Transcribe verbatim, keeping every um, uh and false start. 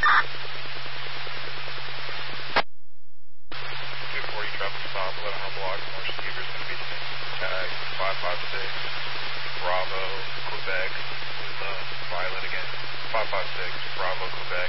two forty traffic stop, eleven hundred block, more receivers going to be tag five five six, Bravo, Quebec, with uh, Violet again, five five six, Bravo, Quebec.